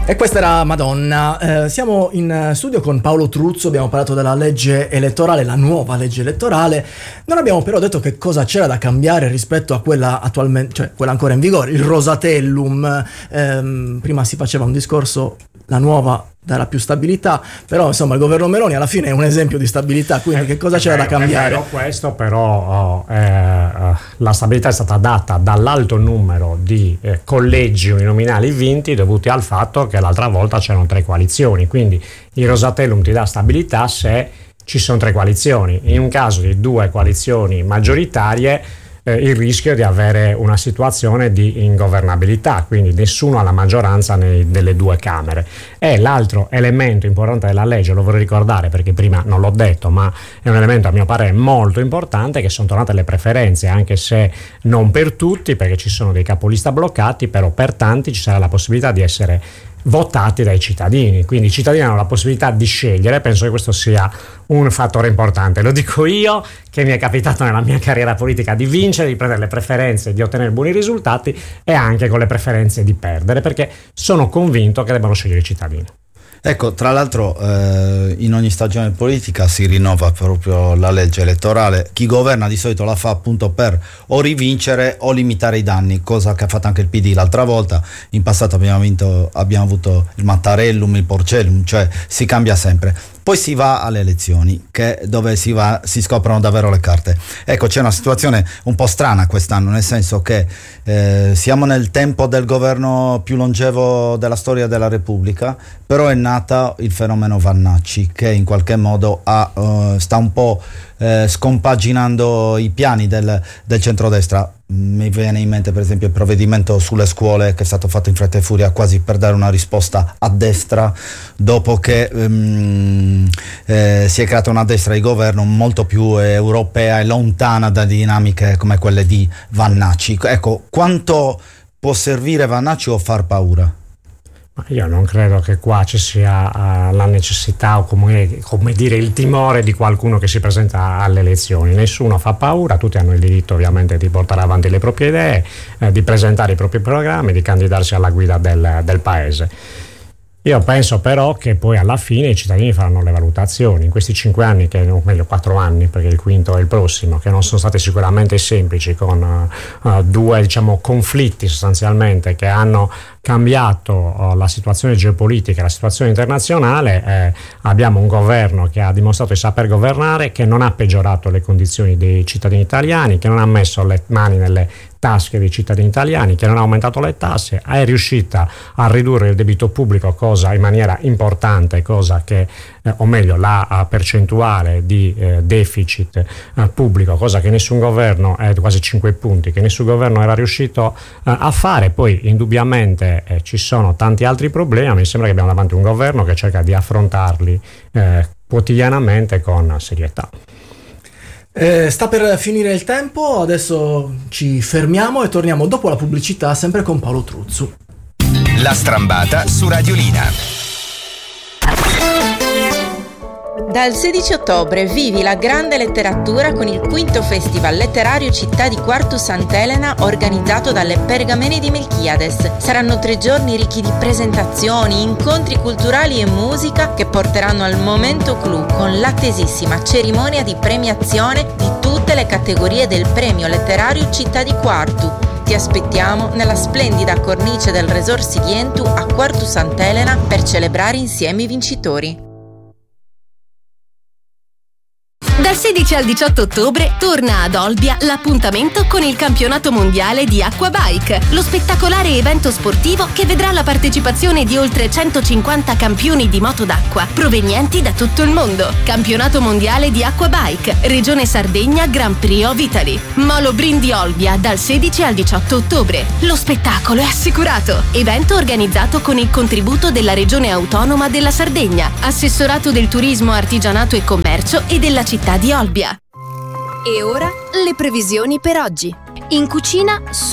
E questa era Madonna. Siamo in studio con Paolo Truzzo, abbiamo parlato della legge elettorale, la nuova legge elettorale. Non abbiamo però detto che cosa c'era da cambiare rispetto a quella attualmente, cioè quella ancora in vigore, il Rosatellum. Prima si faceva un discorso, la nuova darà più stabilità, però insomma il governo Meloni alla fine è un esempio di stabilità, quindi che cosa c'era da cambiare? È vero questo, però la stabilità è stata data dall'alto numero di collegi uninominali vinti dovuti al fatto che l'altra volta c'erano 3 coalizioni, quindi il Rosatellum ti dà stabilità se ci sono 3 coalizioni. In un caso di 2 coalizioni maggioritarie il rischio di avere una situazione di ingovernabilità, quindi nessuno ha la maggioranza delle 2 Camere. E l'altro elemento importante della legge, lo vorrei ricordare perché prima non l'ho detto, ma è un elemento a mio parere molto importante, che sono tornate le preferenze, anche se non per tutti, perché ci sono dei capolista bloccati, però per tanti ci sarà la possibilità di essere votati dai cittadini, quindi i cittadini hanno la possibilità di scegliere. Penso che questo sia un fattore importante, lo dico io che mi è capitato nella mia carriera politica di vincere, di prendere le preferenze, di ottenere buoni risultati, e anche con le preferenze di perdere, perché sono convinto che debbano scegliere i cittadini. Ecco, tra l'altro in ogni stagione politica si rinnova proprio la legge elettorale. Chi governa di solito la fa appunto per o rivincere o limitare i danni, cosa che ha fatto anche il PD l'altra volta. In passato abbiamo avuto il Mattarellum, il Porcellum, cioè si cambia sempre. Poi si va alle elezioni, dove si scoprono davvero le carte. Ecco, c'è una situazione un po' strana quest'anno, nel senso che siamo nel tempo del governo più longevo della storia della Repubblica, però è nato il fenomeno Vannacci, che in qualche modo sta un po' scompaginando i piani del centrodestra. Mi viene in mente per esempio il provvedimento sulle scuole, che è stato fatto in fretta e furia quasi per dare una risposta a destra, dopo che si è creata una destra di governo molto più europea e lontana da dinamiche come quelle di Vannacci. Ecco, quanto può servire Vannacci o far paura? Io non credo che qua ci sia la necessità o come dire il timore di qualcuno che si presenta alle elezioni. Nessuno fa paura, tutti hanno il diritto ovviamente di portare avanti le proprie idee, di presentare i propri programmi, di candidarsi alla guida del paese. Io penso però che poi alla fine i cittadini faranno le valutazioni. In questi 5 anni, o meglio 4 anni, perché il quinto è il prossimo, che non sono stati sicuramente semplici, con 2 conflitti sostanzialmente che hanno cambiato la situazione geopolitica, la situazione internazionale. Abbiamo un governo che ha dimostrato di saper governare, che non ha peggiorato le condizioni dei cittadini italiani, che non ha messo le mani nelle tasche dei cittadini italiani, che non ha aumentato le tasse, è riuscita a ridurre il debito pubblico, cosa in maniera importante, cosa che o meglio la percentuale di deficit pubblico, cosa che nessun governo, quasi 5 punti, che nessun governo era riuscito a fare. Poi indubbiamente ci sono tanti altri problemi, mi sembra che abbiamo davanti un governo che cerca di affrontarli quotidianamente con serietà. Sta per finire il tempo, adesso ci fermiamo e torniamo dopo la pubblicità, sempre con Paolo Truzzo. La Strambata su Radiolina. Dal 16 ottobre vivi la grande letteratura con il quinto Festival letterario Città di Quartu Sant'Elena, organizzato dalle Pergamene di Melchiades. Saranno 3 giorni ricchi di presentazioni, incontri culturali e musica che porteranno al momento clou, con l'attesissima cerimonia di premiazione di tutte le categorie del premio letterario Città di Quartu. Ti aspettiamo nella splendida cornice del Resort Sidientu a Quartu Sant'Elena per celebrare insieme i vincitori. Dal 16 al 18 ottobre torna ad Olbia l'appuntamento con il campionato mondiale di Aquabike, lo spettacolare evento sportivo che vedrà la partecipazione di oltre 150 campioni di moto d'acqua provenienti da tutto il mondo. Campionato mondiale di Aquabike, Regione Sardegna, Gran Prix of Italy. Molo Brindi Olbia dal 16 al 18 ottobre. Lo spettacolo è assicurato. Evento organizzato con il contributo della Regione Autonoma della Sardegna, Assessorato del Turismo, Artigianato e Commercio e della città di Olbia. E ora le previsioni per oggi. In cucina